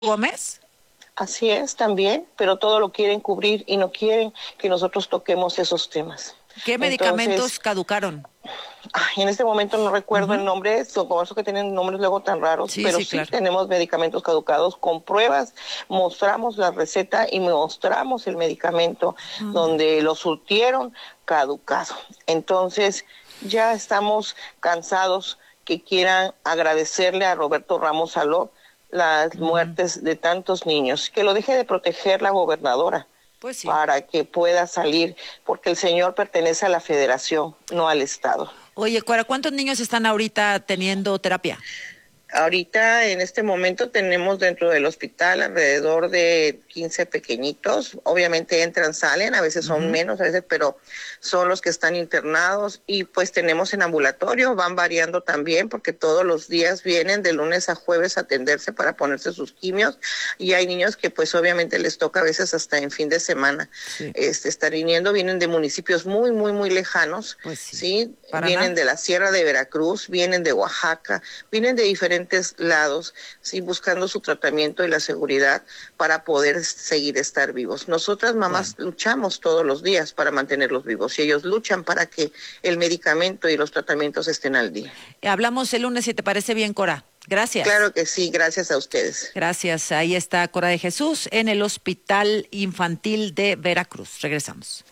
Gómez. Así es también, pero todo lo quieren cubrir y no quieren que nosotros toquemos esos temas. ¿Qué medicamentos caducaron? En este momento no recuerdo el nombre, como eso que tienen nombres luego tan raros, pero sí claro. Tenemos medicamentos caducados con pruebas, mostramos la receta y mostramos el medicamento donde lo surtieron caducado. Entonces ya estamos cansados que quieran agradecerle a Roberto Ramos Saló las muertes de tantos niños, que lo deje de proteger la gobernadora. Pues sí. Para que pueda salir, porque el señor pertenece a la federación, no al estado. Oye, Cora, ¿cuántos niños están ahorita teniendo terapia? Ahorita, en este momento, tenemos dentro del hospital alrededor de 15 pequeñitos. Obviamente entran, salen, a veces son menos, a veces, pero son los que están internados. Y pues tenemos en ambulatorio, van variando también, porque todos los días vienen de lunes a jueves a atenderse para ponerse sus quimios. Y hay niños que pues obviamente les toca a veces hasta en fin de semana estar viniendo. Vienen de municipios muy, muy, muy lejanos. Pues sí. Vienen de la Sierra de Veracruz, vienen de Oaxaca, vienen de diferentes lados, sí, buscando su tratamiento y la seguridad para poder seguir estar vivos. Nosotras mamás luchamos todos los días para mantenerlos vivos y ellos luchan para que el medicamento y los tratamientos estén al día. Hablamos el lunes, si te parece bien, Cora. Gracias. Claro que sí, gracias a ustedes. Gracias. Ahí está Cora de Jesús en el Hospital Infantil de Veracruz. Regresamos.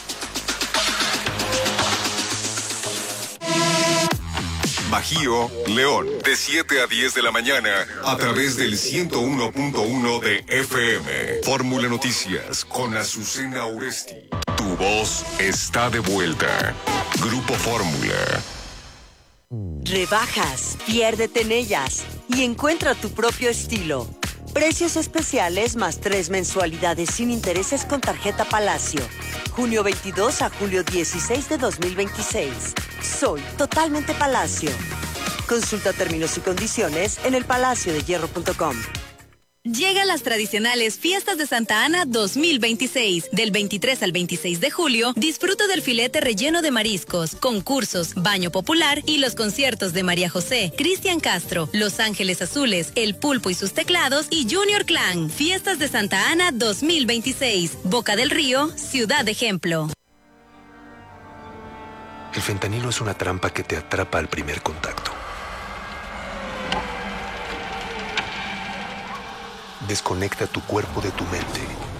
Bajío, León, de 7 a 10 de la mañana, a través del 101.1 de FM. Fórmula Noticias, con Azucena Oresti. Tu voz está de vuelta. Grupo Fórmula. Rebajas, piérdete en ellas y encuentra tu propio estilo. Precios especiales más 3 mensualidades sin intereses con tarjeta Palacio. Junio 22 a julio 16 de 2026. Soy totalmente Palacio. Consulta términos y condiciones en elpalaciodehierro.com. Llegan las tradicionales Fiestas de Santa Ana 2026. Del 23 al 26 de julio, disfruta del filete relleno de mariscos, concursos, baño popular y los conciertos de María José, Cristian Castro, Los Ángeles Azules, El Pulpo y sus teclados y Junior Clan. Fiestas de Santa Ana 2026. Boca del Río, Ciudad Ejemplo. El fentanilo es una trampa que te atrapa al primer contacto. Desconecta tu cuerpo de tu mente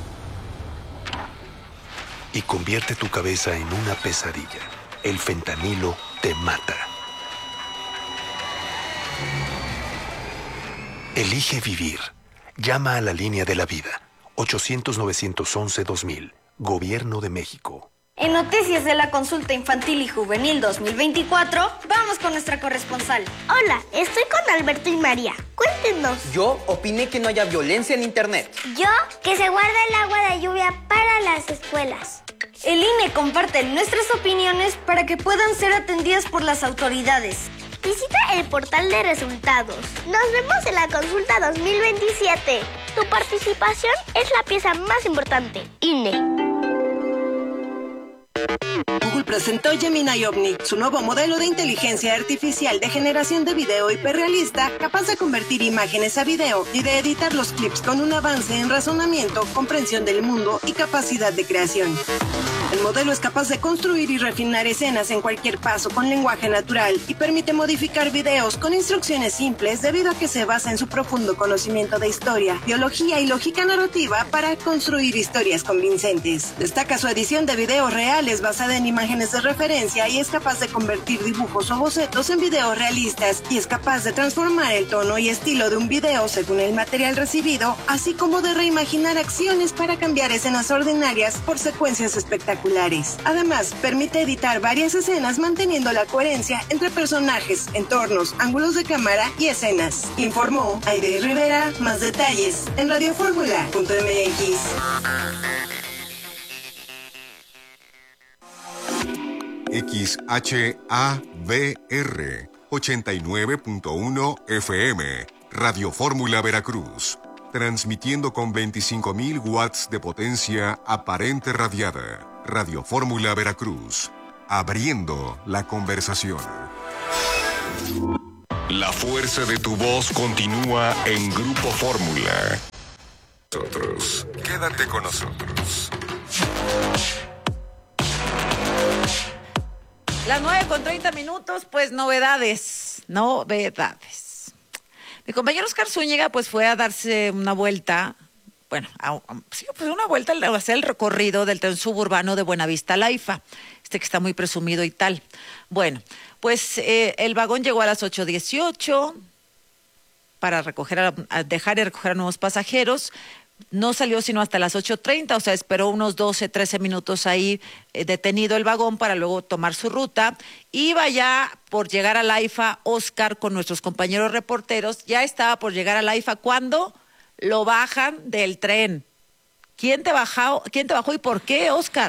y convierte tu cabeza en una pesadilla. El fentanilo te mata. Elige vivir. Llama a la línea de la vida. 800-911-2000. Gobierno de México. En Noticias de la Consulta Infantil y Juvenil 2024, vamos con nuestra corresponsal. Hola, estoy con Alberto y María. Cuéntenos. Yo opiné que no haya violencia en Internet. Yo, que se guarda el agua de lluvia para las escuelas. El INE comparte nuestras opiniones para que puedan ser atendidas por las autoridades. Visita el portal de resultados. Nos vemos en la consulta 2027. Tu participación es la pieza más importante. INE. Google presentó Gemini Omnic, su nuevo modelo de inteligencia artificial de generación de video hiperrealista, capaz de convertir imágenes a video y de editar los clips con un avance en razonamiento, comprensión del mundo y capacidad de creación. El modelo es capaz de construir y refinar escenas en cualquier paso con lenguaje natural y permite modificar videos con instrucciones simples debido a que se basa en su profundo conocimiento de historia, biología y lógica narrativa para construir historias convincentes. Destaca su edición de videos reales basada en imágenes de referencia y es capaz de convertir dibujos o bocetos en videos realistas y es capaz de transformar el tono y estilo de un video según el material recibido, así como de reimaginar acciones para cambiar escenas ordinarias por secuencias espectaculares. Además, permite editar varias escenas manteniendo la coherencia entre personajes, entornos, ángulos de cámara y escenas. Informó Aide Rivera. Más detalles en radioformula.mx. XHAVR 89.1 FM, Radio Fórmula Veracruz, transmitiendo con 25.000 watts de potencia aparente radiada. Radio Fórmula Veracruz, abriendo la conversación. La fuerza de tu voz continúa en Grupo Fórmula. Quédate con nosotros. Las 9:30, pues novedades. Mi compañero Oscar Zúñiga pues fue a darse una vuelta, bueno, una vuelta a hacer el recorrido del tren suburbano de Buenavista a Laifa, que está muy presumido y tal. Bueno, pues el vagón llegó a las 8:18 para dejar y recoger a nuevos pasajeros. No salió sino hasta las 8:30, o sea, esperó unos 12, 13 minutos ahí detenido el vagón para luego tomar su ruta. Iba ya por llegar a Laifa, Oscar, con nuestros compañeros reporteros, ya estaba por llegar a Laifa cuando lo bajan del tren. ¿Quién te bajó y por qué, Oscar?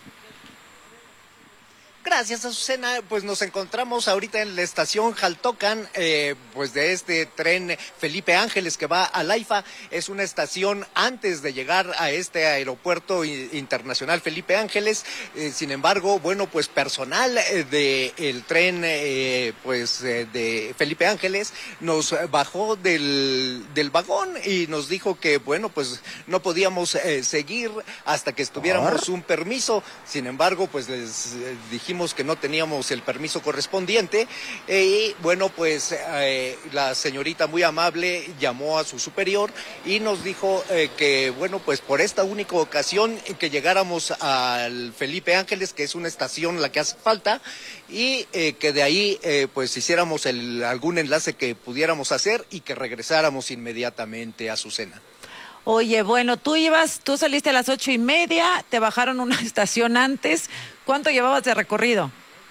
Gracias, Azucena. Pues nos encontramos ahorita en la estación Jaltocan, pues de este tren Felipe Ángeles que va a Laifa. Es una estación antes de llegar a este aeropuerto internacional Felipe Ángeles. Sin embargo, bueno, pues personal del tren de Felipe Ángeles nos bajó del vagón y nos dijo que, bueno, pues no podíamos seguir hasta que tuviéramos un permiso. Sin embargo, pues les dijimos que no teníamos el permiso correspondiente y bueno, pues la señorita muy amable llamó a su superior y nos dijo que bueno, pues por esta única ocasión que llegáramos al Felipe Ángeles, que es una estación la que hace falta, y que de ahí pues hiciéramos algún enlace que pudiéramos hacer y que regresáramos inmediatamente a Azucena. Oye, bueno, tú saliste a las 8:30, te bajaron una estación antes. ¿Cuánto llevabas de recorrido?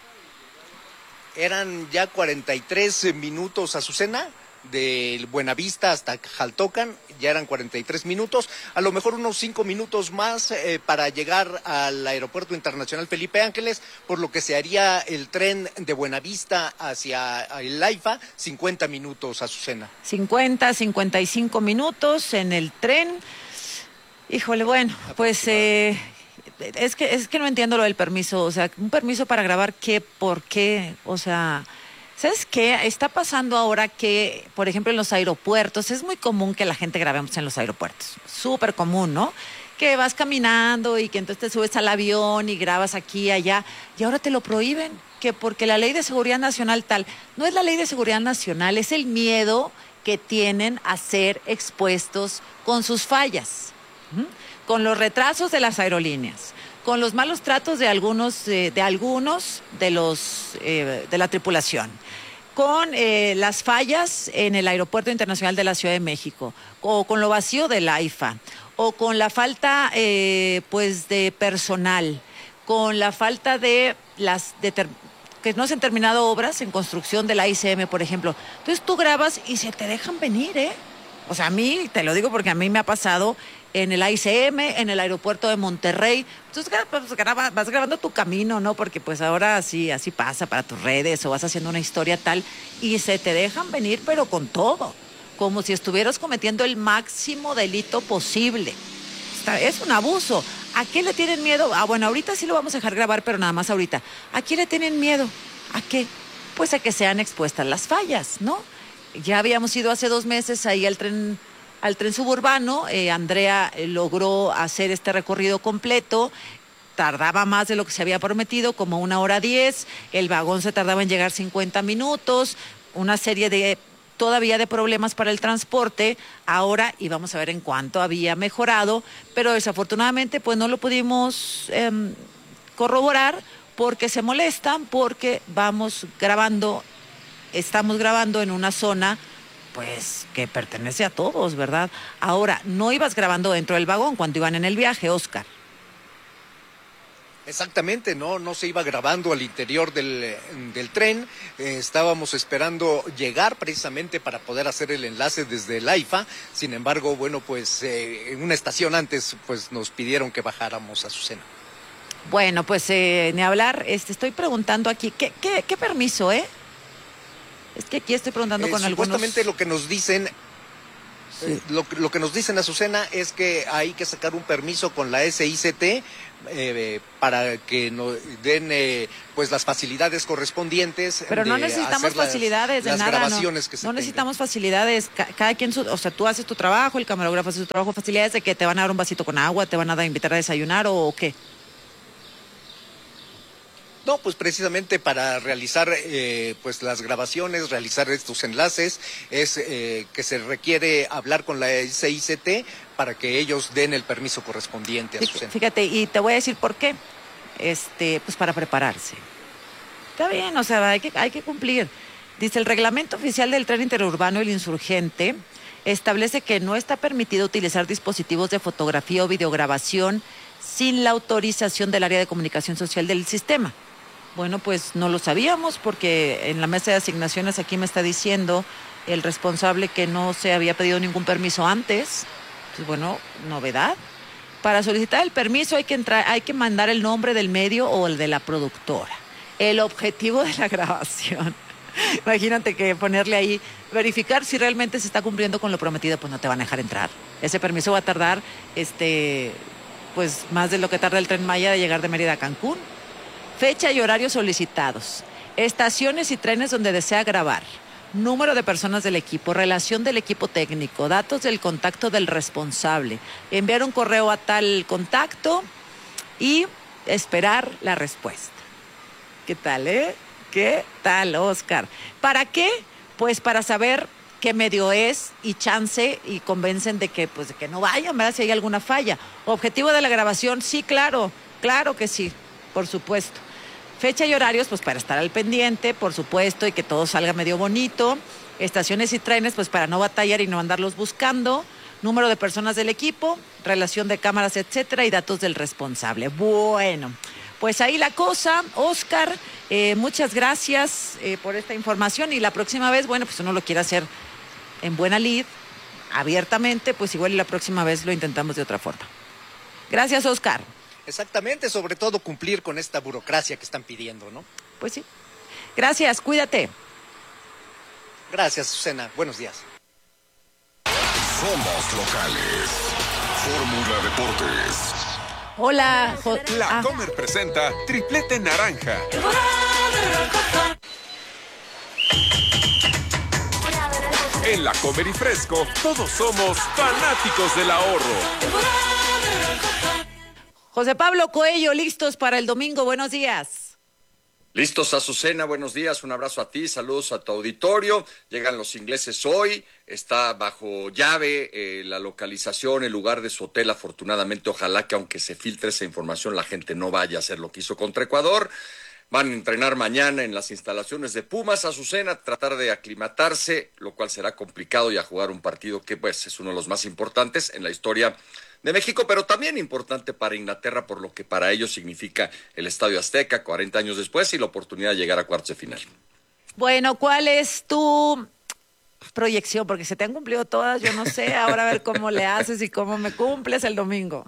Eran ya 43 minutos, Azucena, de Buenavista hasta Jaltocan, ya eran 43 minutos, a lo mejor unos 5 minutos más para llegar al Aeropuerto Internacional Felipe Ángeles, por lo que se haría el tren de Buenavista hacia el Laifa, 50 minutos, Azucena. 55 minutos en el tren. Híjole, bueno, pues es que no entiendo lo del permiso, o sea, un permiso para grabar, ¿qué? ¿Por qué? O sea, ¿sabes qué? Está pasando ahora que, por ejemplo, en los aeropuertos, es muy común que la gente grabemos en los aeropuertos, súper común, ¿no? Que vas caminando y que entonces te subes al avión y grabas aquí y allá, y ahora te lo prohíben, que porque la Ley de Seguridad Nacional tal, no es la Ley de Seguridad Nacional, es el miedo que tienen a ser expuestos con sus fallas, con los retrasos de las aerolíneas, con los malos tratos de algunos de la tripulación, con las fallas en el Aeropuerto Internacional de la Ciudad de México, o con lo vacío de la AIFA, o con la falta pues de personal, con la falta de que no se han terminado obras en construcción de la ICM, por ejemplo. Entonces tú grabas y se te dejan venir, ¿eh? O sea, a mí, te lo digo porque a mí me ha pasado en el ICM, en el aeropuerto de Monterrey. Entonces vas grabando tu camino, ¿no? Porque pues ahora así pasa para tus redes o vas haciendo una historia tal y se te dejan venir, pero con todo, como si estuvieras cometiendo el máximo delito posible. Es un abuso. ¿A qué le tienen miedo? Bueno, ahorita sí lo vamos a dejar grabar, pero nada más ahorita. ¿A qué le tienen miedo? ¿A qué? Pues a que sean expuestas las fallas, ¿no? Ya habíamos ido hace 2 meses ahí al tren suburbano. Andrea logró hacer este recorrido completo. Tardaba más de lo que se había prometido, como 1:10. El vagón se tardaba en llegar 50 minutos. Una serie todavía de problemas para el transporte. Ahora, y vamos a ver en cuánto había mejorado, pero desafortunadamente pues no lo pudimos corroborar porque se molestan, porque estamos grabando en una zona pues que pertenece a todos, ¿verdad? Ahora, no ibas grabando dentro del vagón cuando iban en el viaje, Oscar. Exactamente, no se iba grabando al interior del tren. Estábamos esperando llegar precisamente para poder hacer el enlace desde el AIFA. Sin embargo, bueno, pues en una estación antes pues nos pidieron que bajáramos a Azucena. Bueno, pues ni hablar. Estoy preguntando aquí, ¿qué permiso, Es que aquí estoy preguntando con algunos. Supuestamente lo que nos dicen. Sí. Lo que nos dicen, Azucena, es que hay que sacar un permiso con la SICT para que nos den pues las facilidades correspondientes. Pero no necesitamos facilidades de nada. Grabaciones que se no necesitamos facilidades. Cada quien, o sea, tú haces tu trabajo, el camarógrafo hace su trabajo. Facilidades de que te van a dar un vasito con agua, te van a invitar a desayunar o qué. No, pues precisamente para realizar pues las grabaciones, realizar estos enlaces, es que se requiere hablar con la SICT para que ellos den el permiso correspondiente a su centro. Fíjate, y te voy a decir por qué. Pues para prepararse. Está bien, o sea, hay que cumplir. Dice, el reglamento oficial del tren interurbano El Insurgente establece que no está permitido utilizar dispositivos de fotografía o videograbación sin la autorización del área de comunicación social del sistema. Bueno, pues no lo sabíamos porque en la mesa de asignaciones aquí me está diciendo el responsable que no se había pedido ningún permiso antes. Pues bueno, novedad. Para solicitar el permiso hay que mandar el nombre del medio o el de la productora, el objetivo de la grabación. Imagínate que ponerle ahí, verificar si realmente se está cumpliendo con lo prometido, pues no te van a dejar entrar. Ese permiso va a tardar, pues más de lo que tarda el Tren Maya de llegar de Mérida a Cancún. Fecha y horario solicitados. Estaciones y trenes donde desea grabar. Número de personas del equipo. Relación del equipo técnico. Datos del contacto del responsable. Enviar un correo a tal contacto y esperar la respuesta. ¿Qué tal, ¿Qué tal, Oscar? ¿Para qué? Pues para saber qué medio es y chance y convencen de que no vayan, ¿verdad? Si hay alguna falla. Objetivo de la grabación, sí, claro que sí, por supuesto. Fecha y horarios, pues para estar al pendiente, por supuesto, y que todo salga medio bonito. Estaciones y trenes, pues para no batallar y no andarlos buscando. Número de personas del equipo, relación de cámaras, etcétera, y datos del responsable. Bueno, pues ahí la cosa. Oscar, muchas gracias por esta información. Y la próxima vez, bueno, pues uno lo quiere hacer en buena lid, abiertamente, pues igual y la próxima vez lo intentamos de otra forma. Gracias, Oscar. Exactamente, sobre todo cumplir con esta burocracia que están pidiendo, ¿no? Pues sí. Gracias, cuídate. Gracias, Susana. Buenos días. Somos locales. Fórmula Deportes. Hola. La Comer presenta Triplete Naranja. En La Comer y Fresco, todos somos fanáticos del ahorro. José Pablo Coello, listos para el domingo. Buenos días. Listos, Azucena, buenos días, un abrazo a ti, saludos a tu auditorio. Llegan los ingleses hoy, está bajo llave la localización, el lugar de su hotel, afortunadamente, ojalá que aunque se filtre esa información, la gente no vaya a hacer lo que hizo contra Ecuador. Van a entrenar mañana en las instalaciones de Pumas, Azucena, tratar de aclimatarse, lo cual será complicado, y a jugar un partido que pues es uno de los más importantes en la historia de México, pero también importante para Inglaterra por lo que para ellos significa el Estadio Azteca 40 años después y la oportunidad de llegar a cuartos de final. Bueno, ¿cuál es tu proyección? Porque se te han cumplido todas, yo no sé, ahora a ver cómo le haces y cómo me cumples el domingo.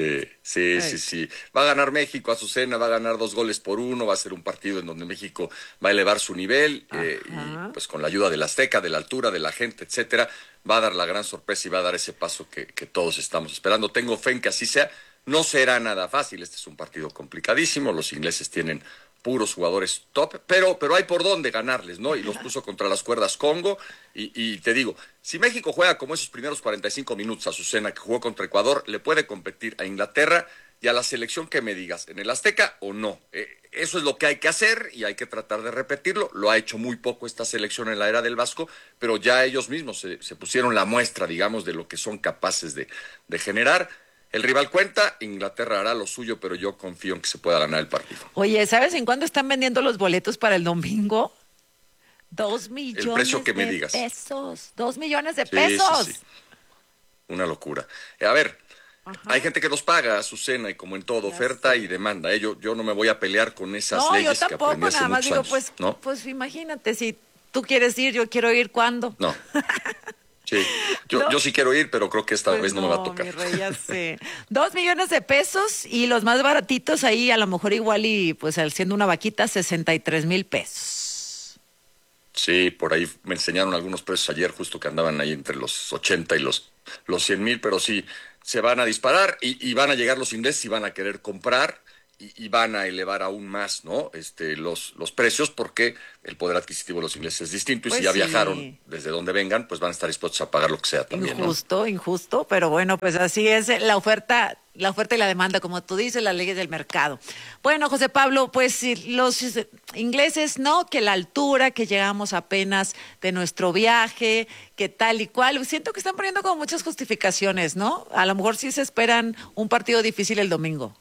Sí. Va a ganar México, Azucena, va a ganar 2-1, va a ser un partido en donde México va a elevar su nivel y pues con la ayuda del Azteca, de la altura, de la gente, etcétera, va a dar la gran sorpresa y va a dar ese paso que todos estamos esperando. Tengo fe en que así sea. No será nada fácil, este es un partido complicadísimo, los ingleses tienen puros jugadores top, pero hay por dónde ganarles, ¿no? Y los puso contra las cuerdas Congo, y te digo, si México juega como esos primeros 45 minutos, Azucena, que jugó contra Ecuador, le puede competir a Inglaterra y a la selección que me digas, ¿en el Azteca o no? Eso es lo que hay que hacer y hay que tratar de repetirlo. Lo ha hecho muy poco esta selección en la era del Vasco, pero ya ellos mismos se pusieron la muestra, digamos, de lo que son capaces de generar. El rival cuenta, Inglaterra hará lo suyo, pero yo confío en que se pueda ganar el partido. Oye, ¿sabes en cuánto están vendiendo los boletos para el domingo? 2 millones el precio que me digas. Pesos. 2 millones de pesos. Sí. Una locura. A ver, hay gente que los paga, Azucena, y como en todo, oferta y demanda. Yo no me voy a pelear con esas leyes que aprendí hace muchos años. Pues, ¿no? Pues imagínate, si tú quieres ir, yo quiero ir, ¿cuándo? No. Sí, yo sí quiero ir, pero creo que esta vez no me va a tocar. Mi rey, ya sé. 2 millones de pesos y los más baratitos ahí, a lo mejor igual y pues haciendo una vaquita, 63,000 pesos. Sí, por ahí me enseñaron algunos precios ayer, justo que andaban ahí entre los 80 y los 100,000, pero sí, se van a disparar y van a llegar los ingleses y van a querer comprar y van a elevar aún más, ¿no? Los precios, porque el poder adquisitivo de los ingleses es distinto, y Pues si ya sí. viajaron desde donde vengan, pues van a estar dispuestos a pagar lo que sea también, Injusto, pero bueno, pues así es la oferta y la demanda, como tú dices, las leyes del mercado. Bueno, José Pablo, pues sí, los ingleses, no, que la altura, que llegamos apenas de nuestro viaje, que tal y cual. Siento que están poniendo como muchas justificaciones, ¿no? A lo mejor sí se esperan un partido difícil el domingo.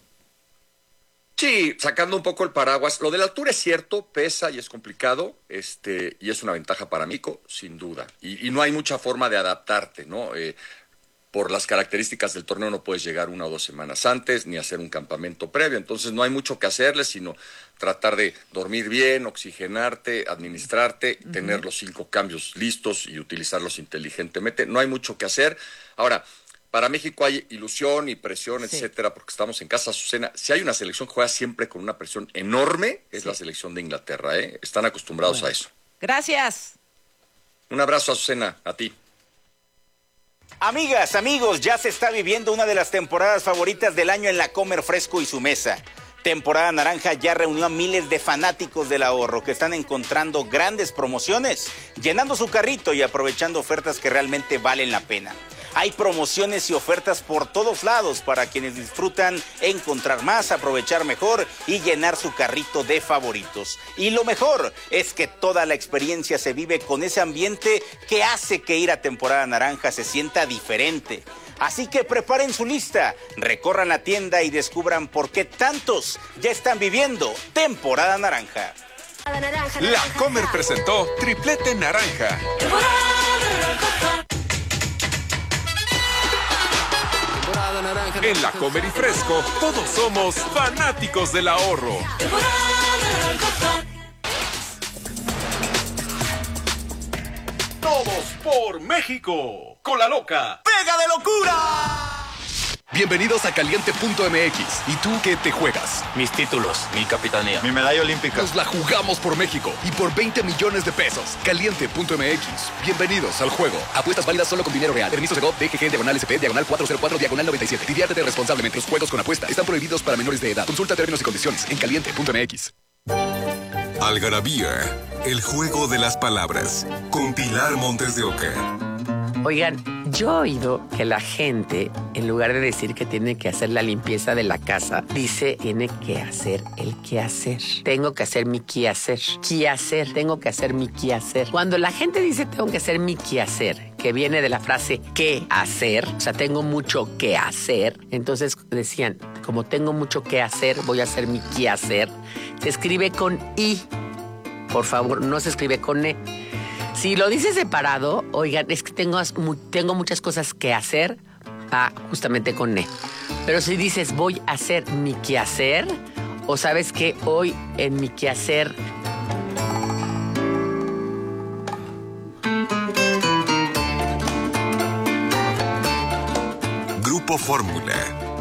Sí, sacando un poco el paraguas. Lo de la altura es cierto, pesa y es complicado, y es una ventaja para México, sin duda. Y no hay mucha forma de adaptarte, ¿no? Por las características del torneo no puedes llegar 1 o 2 semanas antes, ni hacer un campamento previo. Entonces no hay mucho que hacerle, sino tratar de dormir bien, oxigenarte, administrarte, tener los 5 cambios listos y utilizarlos inteligentemente. No hay mucho que hacer. Ahora, para México hay ilusión y presión, etcétera, porque estamos en casa, Azucena. Si hay una selección que juega siempre con una presión enorme, es la selección de Inglaterra, ¿eh? Están acostumbrados a eso. Gracias. Un abrazo, Azucena, a ti. Amigas, amigos, ya se está viviendo una de las temporadas favoritas del año en la Comer Fresco y su mesa. Temporada Naranja ya reunió a miles de fanáticos del ahorro que están encontrando grandes promociones, llenando su carrito y aprovechando ofertas que realmente valen la pena. Hay promociones y ofertas por todos lados para quienes disfrutan encontrar más, aprovechar mejor y llenar su carrito de favoritos. Y lo mejor es que toda la experiencia se vive con ese ambiente que hace que ir a Temporada Naranja se sienta diferente. Así que preparen su lista, recorran la tienda y descubran por qué tantos ya están viviendo Temporada Naranja. La Comer presentó Triplete Naranja. En La Comer y Fresco, todos somos fanáticos del ahorro. Todos por México. Con la loca. ¡Pega de locura! Bienvenidos a Caliente.mx. ¿Y tú qué te juegas? Mis títulos, mi capitanía, mi medalla olímpica. Nos la jugamos por México y por 20 millones de pesos. Caliente.mx. Bienvenidos al juego. Apuestas válidas solo con dinero real. Permiso Segov, DGG, /SP, /404, /97. Diviértete responsablemente. Los juegos con apuesta están prohibidos para menores de edad. Consulta términos y condiciones en Caliente.mx. Algarabía, el juego de las palabras. Con Pilar Montes de Oca. Oigan, yo he oído que la gente, en lugar de decir que tiene que hacer la limpieza de la casa, dice tiene que hacer el quehacer. Tengo que hacer mi quehacer. Quehacer, tengo que hacer mi quehacer. Cuando la gente dice tengo que hacer mi quehacer, que viene de la frase qué hacer, o sea, tengo mucho que hacer, entonces decían, como tengo mucho que hacer, voy a hacer mi quehacer. Se escribe con I. Por favor, no se escribe con E. Si lo dices separado, oigan, es que tengo muchas cosas que hacer, justamente con E. Pero si dices voy a hacer mi quehacer, o sabes que hoy en mi quehacer... Grupo Fórmula.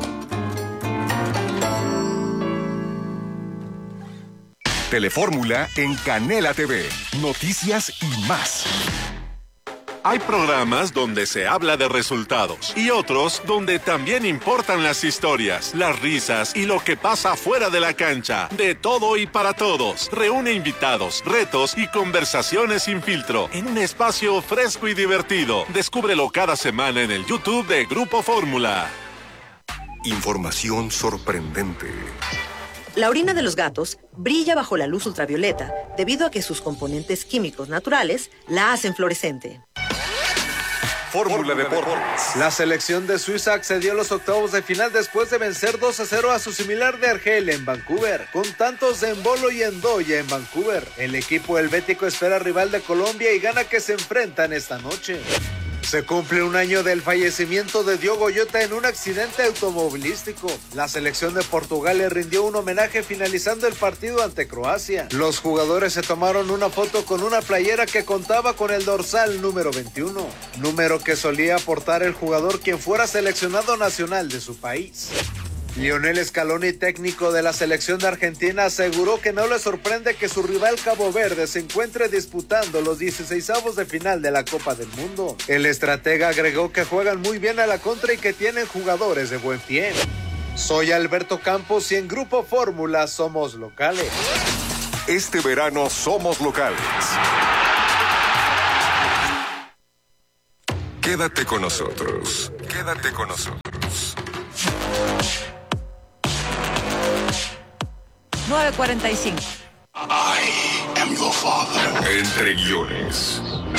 Telefórmula en Canela TV. Noticias y más. Hay programas donde se habla de resultados y otros donde también importan las historias, las risas y lo que pasa fuera de la cancha. De todo y para todos. Reúne invitados, retos y conversaciones sin filtro en un espacio fresco y divertido. Descúbrelo cada semana en el YouTube de Grupo Fórmula. Información sorprendente. La orina de los gatos brilla bajo la luz ultravioleta debido a que sus componentes químicos naturales la hacen fluorescente. Fórmula Deportes. La selección de Suiza accedió a los octavos de final después de vencer 2-0 a su similar de Argelia en Vancouver, con tantos de Embolo y Endoya en Vancouver. El equipo helvético espera rival de Colombia y Ghana que se enfrentan esta noche. Se cumple un año del fallecimiento de Diogo Jota en un accidente automovilístico. La selección de Portugal le rindió un homenaje finalizando el partido ante Croacia. Los jugadores se tomaron una foto con una playera que contaba con el dorsal número 21, número que solía portar el jugador quien fuera seleccionado nacional de su país. Lionel Scaloni, técnico de la selección de Argentina, aseguró que no le sorprende que su rival Cabo Verde se encuentre disputando los 16avos de final de la Copa del Mundo. El estratega agregó que juegan muy bien a la contra y que tienen jugadores de buen pie. Soy Alberto Campos y en Grupo Fórmula somos locales. Este verano somos locales. Quédate con nosotros. Quédate con nosotros. 9:45. I am your father. Entre guiones.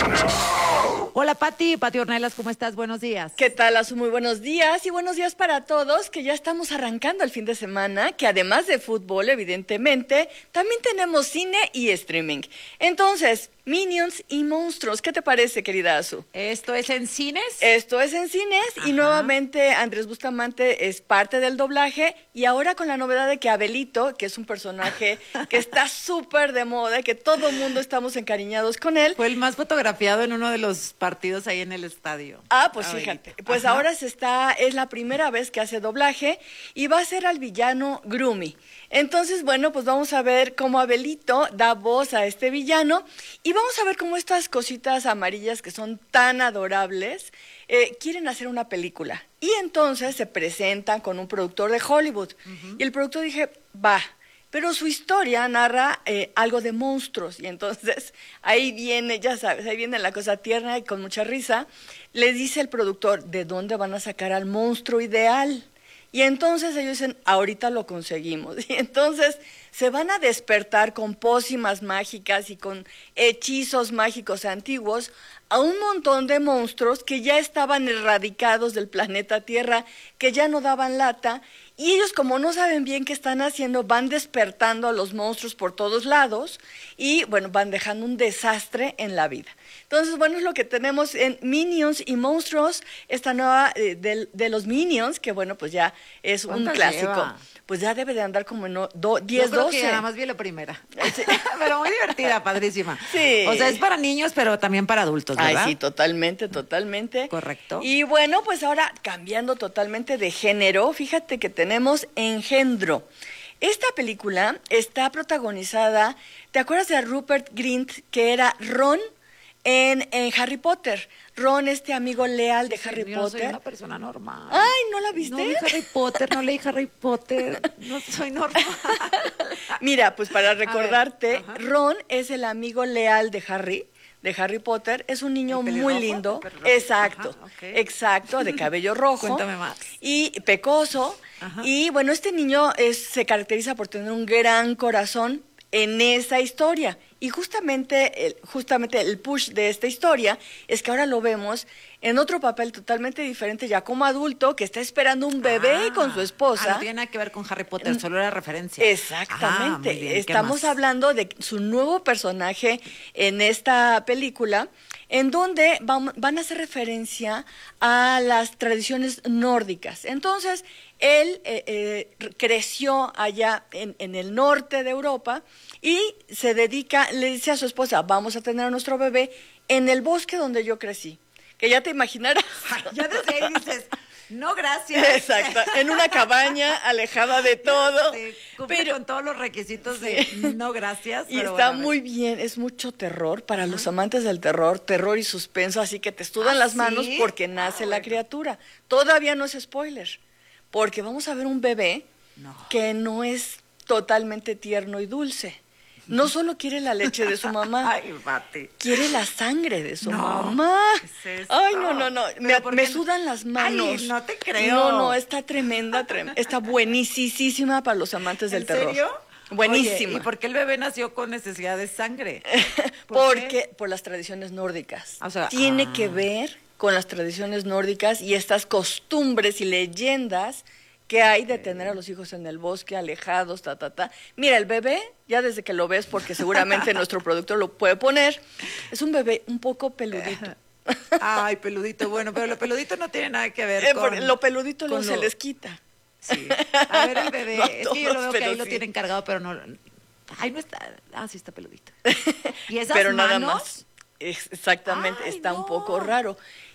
Hola, Pati Ornelas, ¿cómo estás? Buenos días. ¿Qué tal, Azu? Muy buenos días y buenos días para todos, que ya estamos arrancando el fin de semana, que además de fútbol, evidentemente, también tenemos cine y streaming. Entonces, Minions y Monstruos, ¿qué te parece, querida Azu? ¿Esto es en cines? Esto es en cines. Ajá. Y nuevamente Andrés Bustamante es parte del doblaje y ahora con la novedad de que Abelito, que es un personaje que está súper de moda, que todo el mundo estamos encariñados con él. Fue el más fotografiado en uno de los partidos ahí en el estadio. Ah, pues fíjate, pues ahora es la primera vez que hace doblaje y va a ser al villano Grumi. Entonces, bueno, pues vamos a ver cómo Abelito da voz a este villano y vamos a ver cómo estas cositas amarillas que son tan adorables quieren hacer una película. Y entonces se presentan con un productor de Hollywood. Y el productor dije, va, pero su historia narra algo de monstruos. Y entonces ahí viene, ya sabes, ahí viene la cosa tierna y con mucha risa. Le dice el productor, ¿de dónde van a sacar al monstruo ideal? Y entonces ellos dicen, ahorita lo conseguimos. Y entonces se van a despertar con pócimas mágicas y con hechizos mágicos antiguos a un montón de monstruos que ya estaban erradicados del planeta Tierra, que ya no daban lata. Y ellos, como no saben bien qué están haciendo, van despertando a los monstruos por todos lados y, bueno, van dejando un desastre en la vida. Entonces, bueno, es lo que tenemos en Minions y Monstruos, esta nueva de los Minions, que, bueno, pues ya es un clásico. Lleva? Pues ya debe de andar como en 10, Yo creo 12. que nada más vi la primera. Sí. Pero muy divertida, padrísima. Sí. O sea, es para niños, pero también para adultos, ¿verdad? Ay, sí, totalmente, totalmente. Correcto. Y bueno, pues ahora cambiando totalmente de género, fíjate que tenemos Engendro. Esta película está protagonizada, ¿te acuerdas de Rupert Grint, que era Ron en Harry Potter? Ron, este amigo leal de Harry Potter. No soy una persona normal. Ay, ¿no la viste? No vi no leí Harry Potter, no soy normal. Mira, pues para recordarte, Ron es el amigo leal de Harry Potter, es un niño muy lindo, exacto, exacto, de cabello rojo. Cuéntame más. Y pecoso, y bueno, este niño se caracteriza por tener un gran corazón en esa historia. Y justamente el push de esta historia es que ahora lo vemos en otro papel totalmente diferente, ya como adulto, que está esperando un bebé con su esposa. No tiene nada que ver con Harry Potter, solo era referencia. Exactamente. Muy bien. Estamos hablando de su nuevo personaje en esta película, en donde van a hacer referencia a las tradiciones nórdicas. Entonces, él creció allá en el norte de Europa y le dice a su esposa, vamos a tener a nuestro bebé en el bosque donde yo crecí. Que ya te imaginarás. Ya desde ahí dices, no, gracias. Exacto, en una cabaña alejada de todo. Cumple con todos los requisitos de no, gracias. Y está muy bien, es mucho terror para los amantes del terror y suspenso, así que te sudan las manos porque nace la criatura. Todavía no es spoiler, porque vamos a ver un bebé que no es totalmente tierno y dulce. No solo quiere la leche de su mamá, quiere la sangre de su mamá. ¿Qué es eso? Ay, no. Me sudan las manos. Ay, no te creo. No, está tremenda. Está buenísima para los amantes del terror. ¿En serio? Buenísima. Oye, ¿y por qué el bebé nació con necesidad de sangre? Por las tradiciones nórdicas. O sea, tiene que ver con las tradiciones nórdicas y estas costumbres y leyendas que hay de tener a los hijos en el bosque, alejados, Mira, el bebé, ya desde que lo ves, porque seguramente nuestro productor lo puede poner, es un bebé un poco peludito. Ay, peludito, bueno, pero lo peludito no tiene nada que ver con... Lo peludito luego se les quita. Sí. A ver, el bebé, No, es que yo lo veo que ahí lo sí. tienen cargado, pero no... Ay, no está... Ah, sí está peludito. ¿Y esas pero manos? nada más. Exactamente, está un poco raro.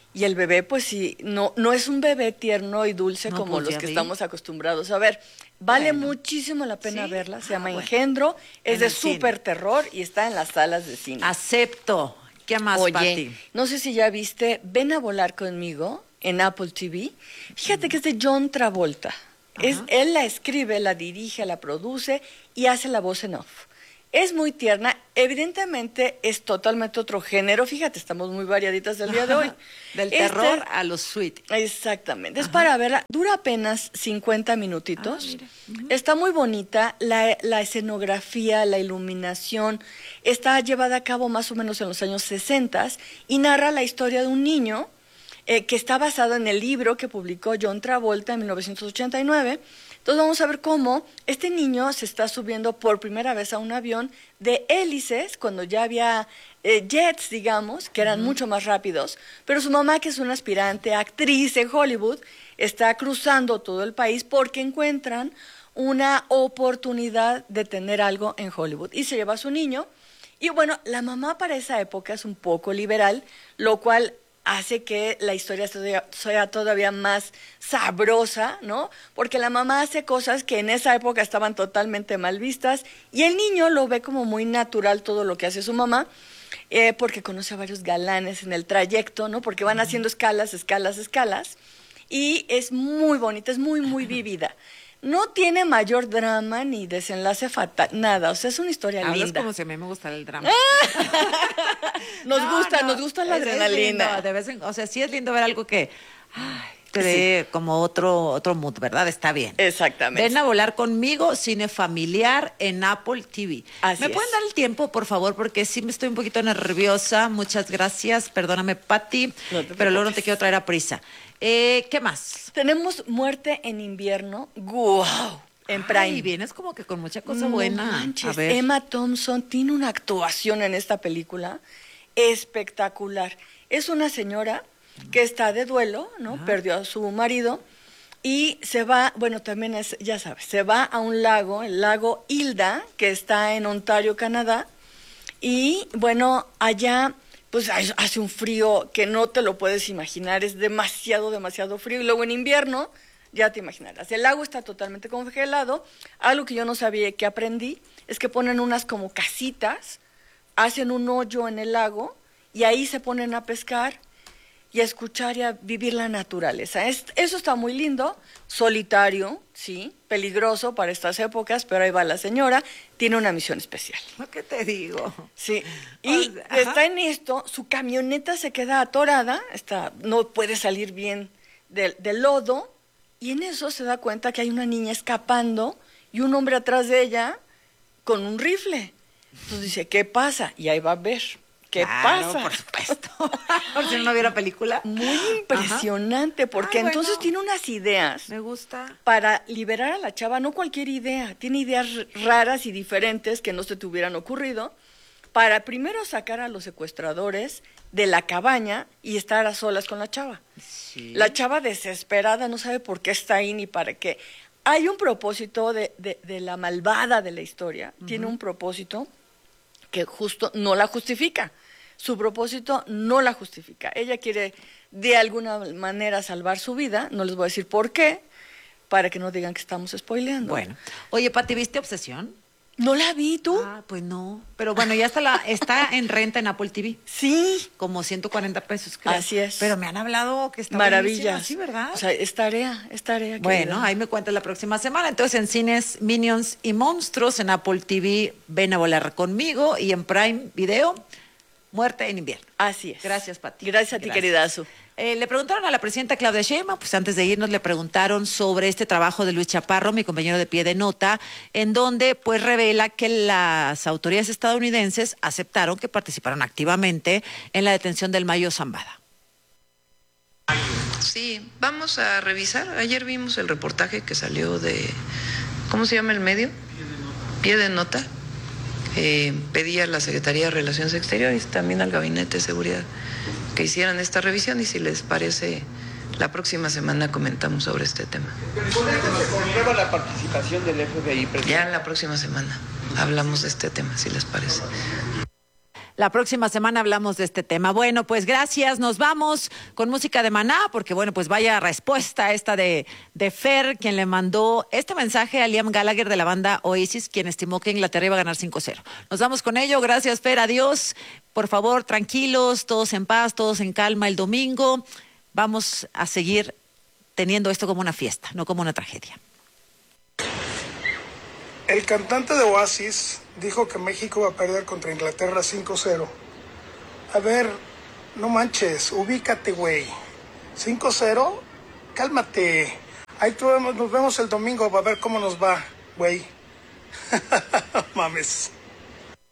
Y el bebé, pues sí, no es un bebé tierno y dulce como pues, los ya que vi. estamos acostumbrados a ver. Vale muchísimo la pena verla. Se llama bueno. Engendro, es En de el cine. súper terror y está en las salas de cine. Acepto. ¿Qué más, Oye, Pati? no sé si ya viste Ven a volar conmigo en Apple TV. Fíjate que es de John Travolta. Él la escribe, la dirige, la produce y hace la voz en off. Es muy tierna, evidentemente es totalmente otro género. Fíjate, estamos muy variaditas el día de hoy. Del terror a lo sweet. Exactamente, es para verla. Dura apenas 50 minutitos. Está muy bonita, la escenografía, la iluminación, está llevada a cabo más o menos en los años 60 y narra la historia de un niño que está basado en el libro que publicó John Travolta en 1989. Entonces vamos a ver cómo este niño se está subiendo por primera vez a un avión de hélices, cuando ya había jets, digamos, que eran mucho más rápidos, pero su mamá, que es una aspirante actriz en Hollywood, está cruzando todo el país porque encuentran una oportunidad de tener algo en Hollywood. Y se lleva a su niño, y bueno, la mamá para esa época es un poco liberal, lo cual hace que la historia sea todavía más sabrosa, ¿no? Porque la mamá hace cosas que en esa época estaban totalmente mal vistas y el niño lo ve como muy natural todo lo que hace su mamá, porque conoce a varios galanes en el trayecto, ¿no? Porque van haciendo escalas y es muy bonita, es muy, muy vivida. No tiene mayor drama ni desenlace fatal, nada, o sea, es una historia Hablas linda. como si a mí me gustara el drama. Nos gusta la adrenalina. O sea, sí es lindo ver algo que te dé como otro mood, ¿verdad? Está bien. Exactamente. Ven a volar conmigo, cine familiar en Apple TV. ¿Me pueden dar el tiempo, por favor? Porque sí me estoy un poquito nerviosa. Muchas gracias. Perdóname, Pati, pero luego no te quiero traer a prisa. ¿Qué más? Tenemos Muerte en invierno. ¡Guau! En Prime. Y vienes como que con mucha cosa buena. Manches, A ver. Emma Thompson tiene una actuación en esta película espectacular. Es una señora que está de duelo, ¿no? Perdió a su marido y se va, bueno, también es, ya sabes, se va a un lago, el lago Hilda, que está en Ontario, Canadá, y bueno, allá pues hace un frío que no te lo puedes imaginar, es demasiado frío, y luego en invierno, ya te imaginarás, el lago está totalmente congelado. Algo que yo no sabía, que aprendí, es que ponen unas como casitas, hacen un hoyo en el lago, y ahí se ponen a pescar, y a escuchar y a vivir la naturaleza. Eso está muy lindo, solitario, sí, peligroso para estas épocas, pero ahí va la señora, tiene una misión especial. ¿Qué te digo? Sí, y está en esto, su camioneta se queda atorada, no puede salir bien del lodo, y en eso se da cuenta que hay una niña escapando y un hombre atrás de ella con un rifle. Entonces dice, ¿qué pasa? Y ahí va a ver. ¿Qué pasa? Por supuesto. Por si no viera película. Muy impresionante, porque entonces tiene unas ideas. Me gusta. Para liberar a la chava, no cualquier idea, tiene ideas raras y diferentes que no se te hubieran ocurrido, para primero sacar a los secuestradores de la cabaña y estar a solas con la chava. Sí. La chava desesperada no sabe por qué está ahí ni para qué. Hay un propósito de la malvada de la historia, tiene un propósito que justo no la justifica. Su propósito no la justifica. Ella quiere de alguna manera salvar su vida, no les voy a decir por qué, para que no digan que estamos spoileando. Bueno, oye, Pati, ¿viste Obsesión? No la vi, ¿tú? Pues no, pero bueno, ya está en renta en Apple TV. Sí. Como 140 pesos, creo. Así es. Pero me han hablado que está maravilla. Sí, ¿verdad? O sea, es tarea. Bueno, querida. ahí me cuentas la próxima semana. Entonces, en cines, Minions y Monstruos, en Apple TV, Ven a volar conmigo, y en Prime Video, Muerte en invierno. Así es. Gracias, Pati. Gracias a ti, queridazo. Le preguntaron a la presidenta Claudia Sheinbaum, pues antes de irnos le preguntaron sobre este trabajo de Luis Chaparro, mi compañero de Pie de Nota, en donde pues revela que las autoridades estadounidenses aceptaron que participaron activamente en la detención del Mayo Zambada. Sí, vamos a revisar. Ayer vimos el reportaje que salió de, ¿cómo se llama el medio? Pie de Nota. Pedí a la Secretaría de Relaciones Exteriores, también al Gabinete de Seguridad, que hicieran esta revisión, y si les parece, la próxima semana comentamos sobre este tema. ¿Con esto se comprueba la participación del FBI, presidente? Ya en la próxima semana hablamos de este tema, si les parece. La próxima semana hablamos de este tema. Bueno, pues gracias. Nos vamos con música de Maná, porque bueno, pues vaya respuesta esta de Fer, quien le mandó este mensaje a Liam Gallagher de la banda Oasis, quien estimó que Inglaterra iba a ganar 5-0. Nos vamos con ello. Gracias, Fer. Adiós. Por favor, tranquilos, todos en paz, todos en calma el domingo. Vamos a seguir teniendo esto como una fiesta, no como una tragedia. El cantante de Oasis dijo que México va a perder contra Inglaterra 5-0. A ver, no manches, ubícate, güey. 5-0, cálmate. Ahí nos vemos el domingo para ver cómo nos va, güey. Mames.